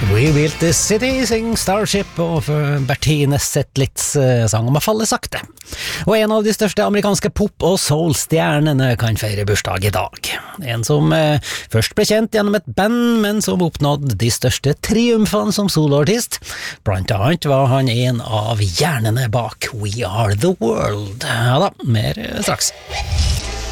We Built This City, sing Starship og Bertine Zetlitz sang om å falle sakte. Og en av de største amerikanske pop- og soul-stjernene kan feire bursdag i dag. En som først ble kjent gjennom et band, men som oppnådde de største triumfene som soloartist. Blant annet var han en av hjernene bak We Are The World. Ja da, mer straks.